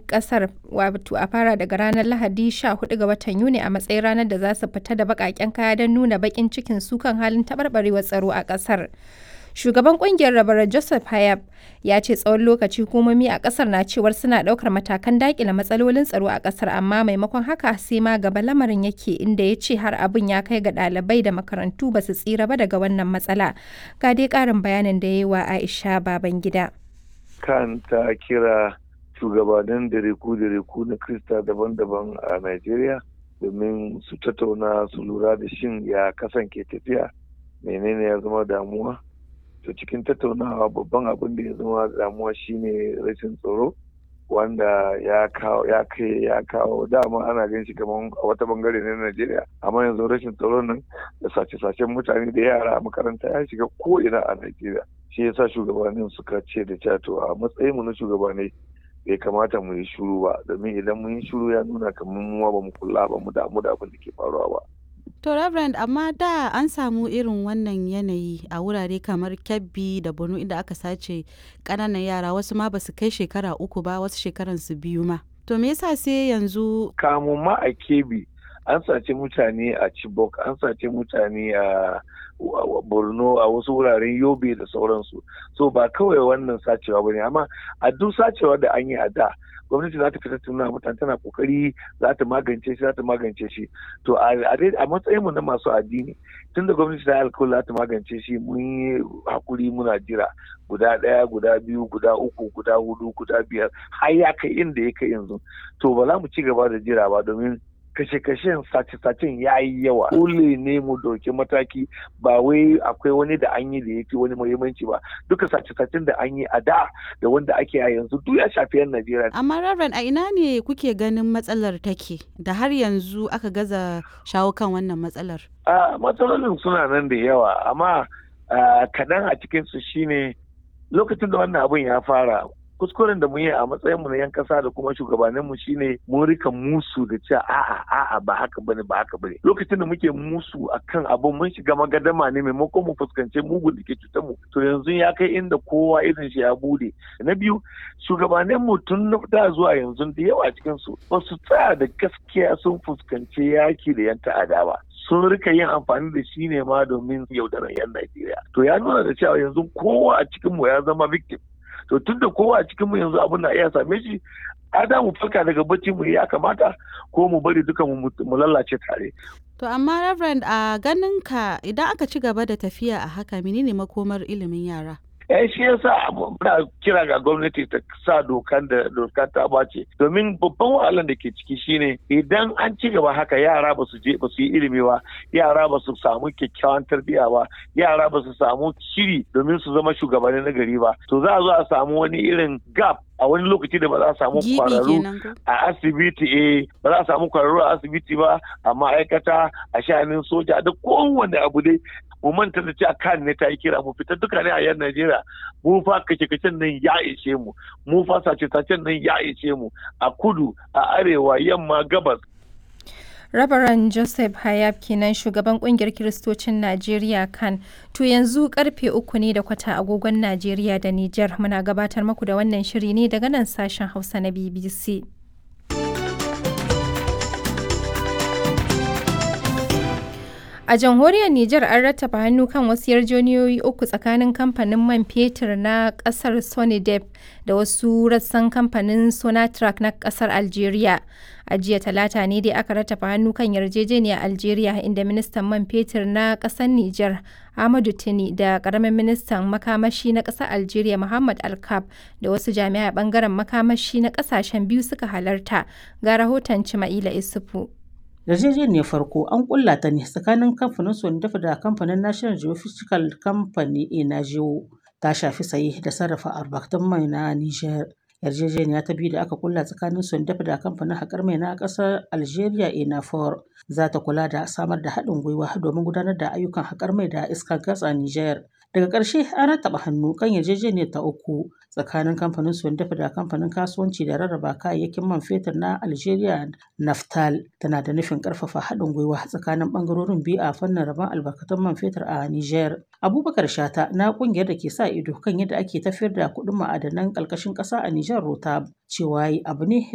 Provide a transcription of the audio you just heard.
ƙasar wato a fara daga ranar Lahadi 14 ga watan Yuni a matsayin ranar da za su fita da baƙaƙen kaya don nuna baƙin cikin su kan halin taɓarɓarewar tsaro a ƙasar. Shugaban ƙungiyar Rabaran Joseph Hayab ya ce tsawon lokaci hukumomi a ƙasar na cewar suna ɗaukar matakan daƙile matsalolin tsaro a ƙasar, amma maimakon haka sai ma gaba lamarin yake, inda ya ce har abin ya kai ga ɗalibai da makarantu ba su tsira ba daga wannan matsala. Ga dai ƙarin bayanin da ya yi wa Aisha Babangida. Kan ta kira shugabannin diriku na Krista daban-daban a Najeriya domin su tattauna su lura da shin ya kasance tafiya, menene ya zama damuwa. To cikin tattaunawa babban abin da ya zama damuwa shine rashin tsaro, wanda ya kawo dama ana gan shi kamar a wata bangare na Najeriya, amma yanzu rashin tsaro nan da sace-sacen mutane da yara a makaranta ya shiga ko ina a Najeriya. Shi yasa shugabannin suka ce da cato a matsayinmu na shugabanni bai kamata mu yi shuru ba, domin idan mun yi shuru ya nuna kamar mu ba mu kula ba mu damu da abin da ke faruwa ba. To Reverend, amma da an samu irin wannan yanayi a wurare kamar Kebbi da Borno inda aka sace ƙananan yara, wasu ma ba su kai shekara 3 ba, wasu shekaran su 2 ma. To me yasa sai yanzu? Kamun ma a Kebbi an sace mutane a Chibok, an sace mutane a Borno, a wasu wuraren Yobe da sauransu. So ba kawai wannan sacewa bane, amma a duk sacewa da an yi a da gwamnati za ta fita tuna mutane, tana kokari za ta magance shi. To a matsayin mu na masu addini, tunda gwamnati ta yi alkawari za ta magance shi, mun yi hakuri muna jira guda 1, guda 2, guda 3, guda 4, guda 5 har ya kai inda ya kai yanzu. To ba za mu ci gaba da jira ba, domin kashe-kashen sace-sacen ya yi yawa. Dole ne mu dauki mataki, ba wai akwai wani da an yi da ya fi wani muhimmanci ba. Duka sace-sacen da an yi a da wanda ake a yanzu duk ya shafi 'yan Najeriya. Amma Reverend, a ina ne kuke ganin matsalar take da har yanzu aka gaza shawo kan wannan matsalar? Matsalolin suna nan da yawa, amma kaɗan a cikinsu shine lokacin da wannan abun ya fara. Kuskuren da mu yi a matsayin mu na 'yan kasa da kuma shugabannin mu shine mun rika musu da cewa a'a ba haka bane. Lokacin da muke musu akan abun mun shiga magadama ne maimakon mu fuskance mugun da ke cutar mu. To yanzu ya kai inda kowa irin shi ya bude. Na biyu, shugabannin mu tun da zuwa yanzu da yawa cikin su ba su tsaya da gaskiya sun fuskanci yaki da 'yan ta'ada ba. Sun rika yin amfani da shi ne ma domin yaudarar 'yan Najeriya. To ya nuna da cewa yanzu kowa a cikin mu ya zama victim. To tun da kowa a cikin mu yanzu abin na iya same shi, mu farka daga bacci mu ya kamata ko mu bari duka mu lalace tare. To amma Reverend, a ganin ka idan aka ci gaba da tafiya a haka, menene makomar ilimin yara? Shi yasa muna kira ga gwamnati ta sa dokar ta bace, domin babban wahalar da ke ciki shine idan an ci gaba haka yara ba su yi ilimi ba, yara ba su samu kyakkyawan tarbiyya ba, yara ba su samu shiri domin su zama shugabanni na gari ba, to za a zo a samu wani irin gap a wani lokaci da ba za a samu kwararru a asibiti ba za a samu kwararru a asibiti ba, a ma'aikata, a sha'anin soja da kowane abu dai. Mu manta da cewa kan ne ta yi kira mu fita duka ne a yan Najeriya, mu fa kace-kacen nan ya ishe mu fa sace-sacen nan ya ishe mu a kudu, a arewa, yamma, gabas. Rabaran Joseph Hayab kenan, shugaban kungiyar Kiristocin Najeriya kan. To yanzu karfe 3:15 agogon Najeriya da Nijar, muna gabatar muku da wannan shiri ne daga nan sashen Hausa na BBC. A jamhuriyar Nijar an rattaba hannu kan wasu yarjejeniyoyi 3 tsakanin kamfanin man fetur na kasar Sonidep da wasu rassan kamfanin Sonatrach na kasar Algeria. A jiya Talata ne dai aka rattaba hannu kan yarjejeniyar Algeria, inda ministan man fetur na kasar Nijar Ahmadou Tini da karamin ministan makamashi na kasar Algeria Muhammad Alkab da wasu jami'ai bangaren makamashi na kasashen biyu suka halarta. Ga rahoton Cima'ila Isufu. Yarjejeniyar farko an kulla ta ne tsakanin kamfanin Sonidep da kamfanin National Geophysical Company (ENAGEO), ta shafi saye da sarrafa albarkatun mai na Niger. Yarjejeniya ta biyu da aka kulla tsakanin Sonidep da kamfanin haƙar mai na ƙasar Algeria (ENAFOR) za ta kula da samar da haɗin gwiwa domin gudanar da ayyukan haƙar mai da iskar gas a Niger. Daga ƙarshe an rattaba hannu kan yarjejeniyar ta uku tsakanin kamfanin Sonidep da kamfanin kasuwanci da rarraba kayayyakin man fetur na Algeria Naftal. Tana da nufin ƙarfafa haɗin gwiwa tsakanin ɓangarorin biyu a fannin rabon albarkatun man fetur a Niger. Abubakar Shata na ƙungiyar da ke sa ido kan yadda ake tafiyar da kuɗin ma'adanan ƙarƙashin ƙasa a Niger Rotab cewa abu ne